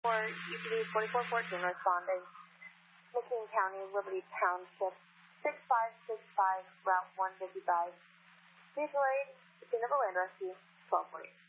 Or UPD 4414 responding. McKean County, Liberty Township, 6565, Route 155. Mutual aid, Scene of a Land Rescue, 1240.